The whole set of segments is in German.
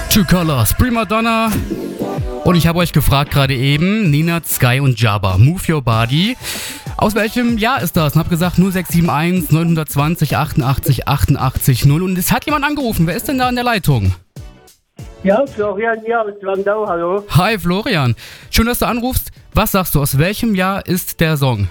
Two Colors, Prima Donna. Und ich habe euch gefragt gerade eben, Nina, Sky und Jabba, Move Your Body. Aus welchem Jahr ist das? Und habe gesagt 0671 920 88 88 0. Und es hat jemand angerufen. Wer ist denn da in der Leitung? Ja, Florian hier aus Landau, hallo. Hi Florian, schön, dass du anrufst. Was sagst du, aus welchem Jahr ist der Song?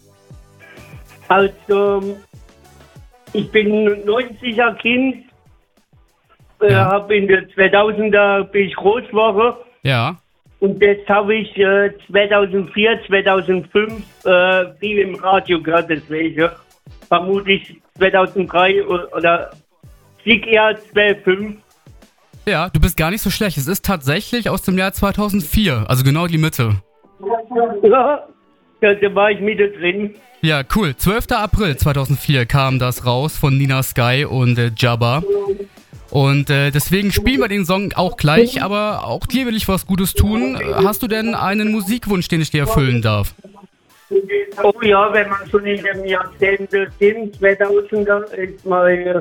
Also, ich bin 90er Kind, habe in den 2000er bin ich groß geworden. Ja. Und jetzt habe ich 2004, 2005 viel im Radio gehört, deswegen vermutlich 2003 oder sieg eher 2005. Ja, du bist gar nicht so schlecht. Es ist tatsächlich aus dem Jahr 2004, also genau die Mitte. Ja, da war ich mittendrin. Ja, cool. 12. April 2004 kam das raus von Nina, Sky und Jabba. Und deswegen spielen wir den Song auch gleich, aber auch dir will ich was Gutes tun. Hast du denn einen Musikwunsch, den ich dir erfüllen darf? Oh ja, wenn man schon in dem Jahrzehnt sind, 2000er ist mal...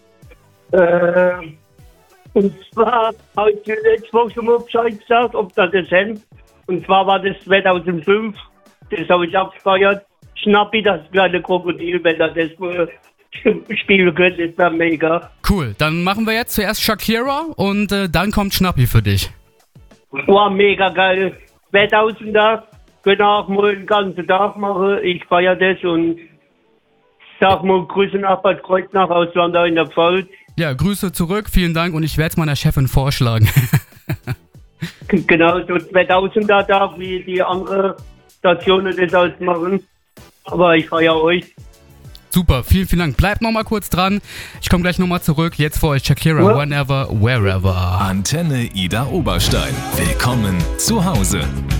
und zwar habe ich letzte Woche schon mal Bescheid gesagt, ob das ist. Und zwar war das 2005, das habe ich abgefeiert. Schnappi, das kleine Krokodil, wenn er das spielen könnte, das wäre mega. Cool, dann machen wir jetzt zuerst Shakira und dann kommt Schnappi für dich. War mega geil. 2000er, können auch mal den ganzen Tag machen. Ich feiere das und sag mal Grüße nach Bad Kreuznach aus Landau in der Pfalz. Ja, Grüße zurück, vielen Dank und ich werde es meiner Chefin vorschlagen. Genau, so 2000er Tag, wie die anderen Stationen das alles machen. Aber ich feiere euch. Super, vielen, vielen Dank. Bleibt nochmal kurz dran. Ich komme gleich nochmal zurück. Jetzt für euch Shakira, Whenever, Wherever. Antenne Ida Oberstein. Willkommen zu Hause.